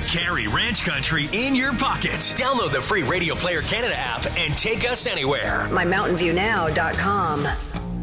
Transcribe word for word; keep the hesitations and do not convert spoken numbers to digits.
Carry Ranch Country in your pocket. Download the free Radio Player Canada app and take us anywhere. my mountain view now dot com.